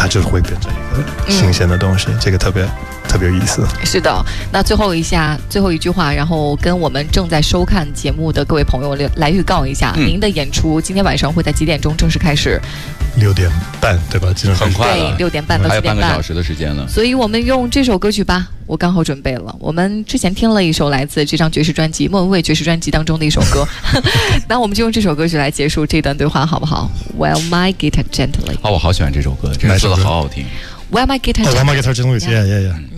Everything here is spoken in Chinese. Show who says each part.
Speaker 1: 就会变成一个新鲜的东西，这个特别有意思。
Speaker 2: 是的，那最后一句话，然后跟我们正在收看节目的各位朋友来预告一下，您的演出今天晚上会在几点钟正式开始
Speaker 1: ？6点半，对吧？
Speaker 3: 很快了，
Speaker 2: 对，6点半到7点半，
Speaker 3: 还有半个小时的时间了。
Speaker 2: 所以我们用这首歌曲吧，我刚好准备了。我们之前听了一首来自这张爵士专辑《莫文蔚爵士专辑》当中的一首歌，那我们就用这首歌曲来结束这段对话，好不好 ？While my guitar gently。
Speaker 3: 我好喜欢这首歌，这首歌好好听。
Speaker 2: While my guitar
Speaker 1: gently。While my guitar gently，yeah。